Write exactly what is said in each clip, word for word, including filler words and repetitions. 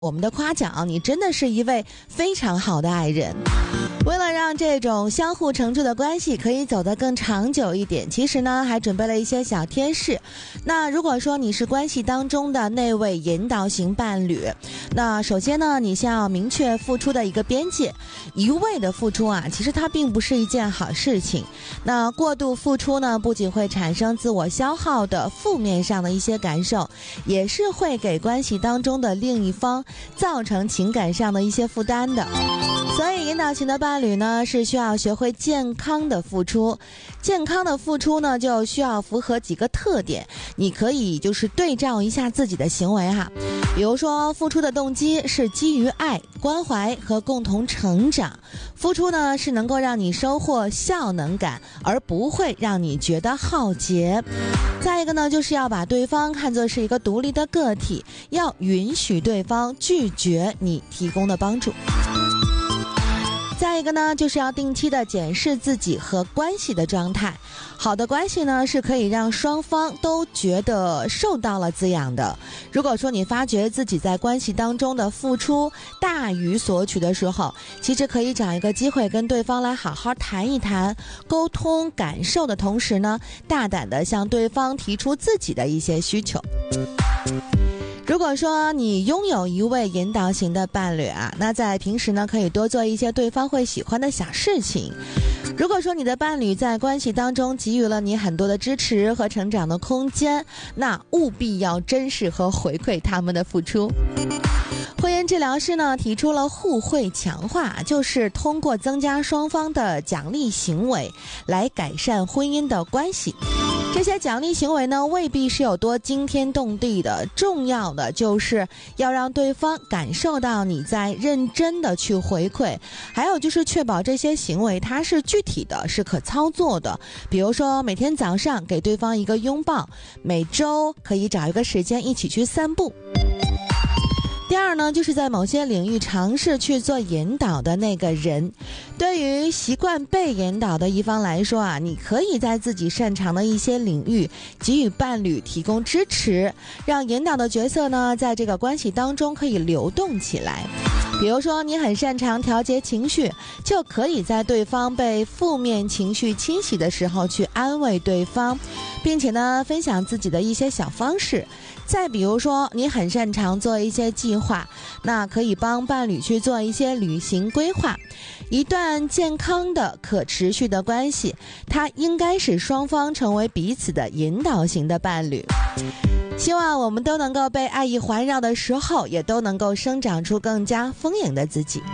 我们的夸奖，你真的是一位非常好的爱人。为了让这种相互成就的关系可以走得更长久一点，其实呢还准备了一些小贴士。那如果说你是关系当中的那位引导型伴侣，那首先呢你先要明确付出的一个边界。一味的付出啊，其实它并不是一件好事情。那过度付出呢，不仅会产生自我消耗的负面上的一些感受，也是会给关系当中的另一方造成情感上的一些负担的。所以引导型的伴侣呢，是需要学会健康的付出。健康的付出呢，就需要符合几个特点。你可以就是对照一下自己的行为哈，比如说付出的动机是基于爱、关怀和共同成长，付出呢是能够让你收获效能感，而不会让你觉得耗竭。再一个呢，就是要把对方看作是一个独立的个体，要允许对方拒绝你提供的帮助。再一个呢，就是要定期的检视自己和关系的状态。好的关系呢，是可以让双方都觉得受到了滋养的。如果说你发觉自己在关系当中的付出大于索取的时候，其实可以找一个机会跟对方来好好谈一谈，沟通感受的同时呢，大胆的向对方提出自己的一些需求。如果说你拥有一位引导型的伴侣啊，那在平时呢，可以多做一些对方会喜欢的小事情。如果说你的伴侣在关系当中给予了你很多的支持和成长的空间，那务必要珍视和回馈他们的付出。婚姻治疗师呢提出了互惠强化，就是通过增加双方的奖励行为来改善婚姻的关系。这些奖励行为呢未必是有多惊天动地的，重要的就是要让对方感受到你在认真的去回馈，还有就是确保这些行为它是具体的，是可操作的。比如说每天早上给对方一个拥抱，每周可以找一个时间一起去散步。第二呢，就是在某些领域尝试去做引导的那个人。对于习惯被引导的一方来说啊，你可以在自己擅长的一些领域给予伴侣提供支持，让引导的角色呢在这个关系当中可以流动起来。比如说你很擅长调节情绪，就可以在对方被负面情绪侵袭的时候去安慰对方，并且呢分享自己的一些小方式。再比如说你很擅长做一些计划，那可以帮伴侣去做一些旅行规划。一段健康的可持续的关系，它应该使双方成为彼此的引导型的伴侣。希望我们都能够被爱意环绕的时候，也都能够生长出更加丰盈的自己。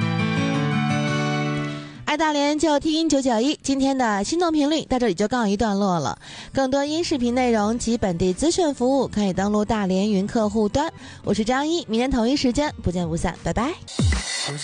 爱大连就听九九一，今天的心动频率到这里就告一段落了。更多音视频内容及本地资讯服务，可以登录大连云客户端。我是张一，明天同一时间不见不散，拜拜。